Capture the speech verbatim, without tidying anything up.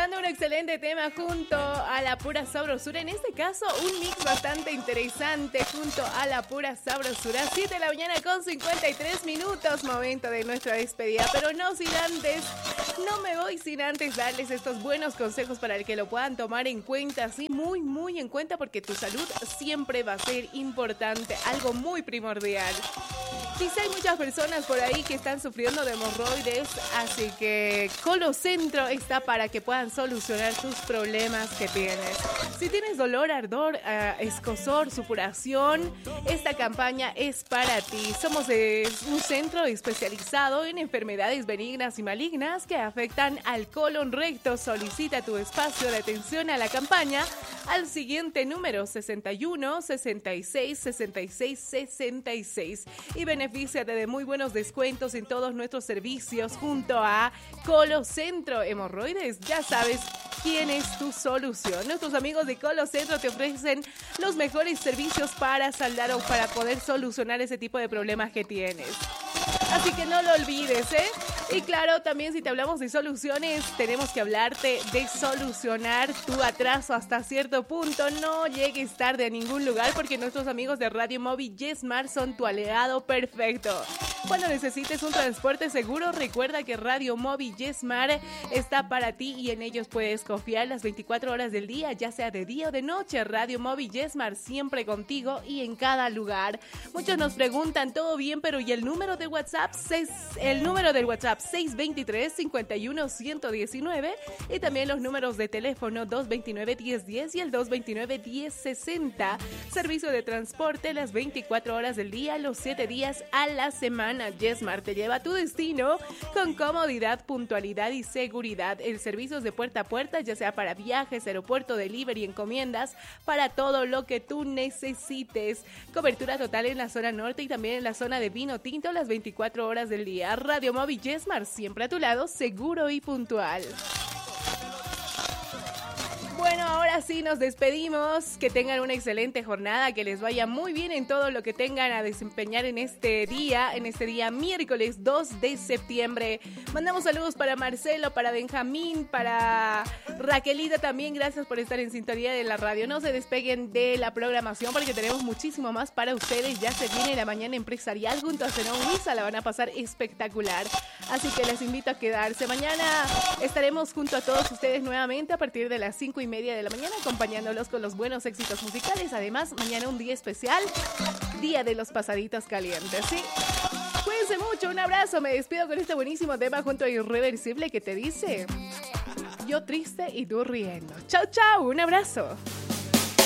disfrutando un excelente tema junto a la pura sabrosura. En este caso, un mix bastante interesante junto a la pura sabrosura. siete de la mañana con cincuenta y tres minutos, momento de nuestra despedida. Pero no sin antes, no me voy sin antes darles estos buenos consejos para el que lo puedan tomar en cuenta. Sí, muy, muy en cuenta, porque tu salud siempre va a ser importante, algo muy primordial. Quizá hay muchas personas por ahí que están sufriendo de hemorroides, así que Colocentro está para que puedan solucionar tus problemas que tienes. Si tienes dolor, ardor, uh, escozor, supuración, esta campaña es para ti. Somos de un centro especializado en enfermedades benignas y malignas que afectan al colon recto. Solicita tu espacio de atención a la campaña al siguiente número: sesenta y uno, sesenta y seis, sesenta y seis, sesenta y seis y benefíciate de muy buenos descuentos en todos nuestros servicios junto a Colocentro. Hemorroides, ya sabes quién es tu solución. Nuestros amigos de Colocentro te ofrecen los mejores servicios para saldar o para poder solucionar ese tipo de problemas que tienes. Así que no lo olvides, ¿eh? Y claro, también si te hablamos de soluciones, tenemos que hablarte de solucionar tu atraso hasta cierto punto. No llegues tarde a ningún lugar, porque nuestros amigos de Radio Móvil Yesmar son tu aliado perfecto. Cuando necesites un transporte seguro, recuerda que Radio Móvil Yesmar está para ti y en ellos puedes confiar las veinticuatro horas del día, ya sea de día o de noche. Radio Móvil Yesmar siempre contigo y en cada lugar. Muchos nos preguntan, ¿todo bien? Pero ¿y el número de WhatsApp? El número del WhatsApp seis dos tres, cinco uno, uno uno nueve y también los números de teléfono dos dos nueve, uno cero uno cero y el dos dos nueve, uno cero seis cero. Servicio de transporte las veinticuatro horas del día, los siete días a la semana. Yesmar te lleva a tu destino con comodidad, puntualidad y seguridad. El servicio es de puerta a puerta, ya sea para viajes, aeropuerto, delivery, encomiendas, para todo lo que tú necesites. Cobertura total en la zona norte y también en la zona de vino tinto las veinticuatro horas del día. Radio Móvil Yesmar, siempre a tu lado, seguro y puntual. Bueno, ahora sí nos despedimos. Que tengan una excelente jornada, que les vaya muy bien en todo lo que tengan a desempeñar en este día, en este día miércoles dos de septiembre. Mandamos saludos para Marcelo, para Benjamín, para Raquelita también. Gracias por estar en sintonía de la radio. No se despeguen de la programación, porque tenemos muchísimo más para ustedes. Ya se viene la mañana empresarial junto a Zenón Huiza. La van a pasar espectacular. Así que les invito a quedarse. Mañana estaremos junto a todos ustedes nuevamente a partir de las cinco y media de la mañana, acompañándolos con los buenos éxitos musicales. Además, mañana un día especial, día de los pasaditos calientes, ¿sí? Cuídense mucho, un abrazo. Me despido con este buenísimo tema junto a Irreversible, que te dice: yo triste y tú riendo. Chau, chau, un abrazo.